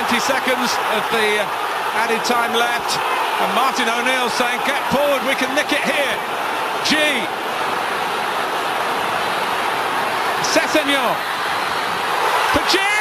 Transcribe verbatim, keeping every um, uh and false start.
twenty seconds of the added time left, and Martin O'Neill saying, get forward, we can nick it here. G. Sessegnon for G.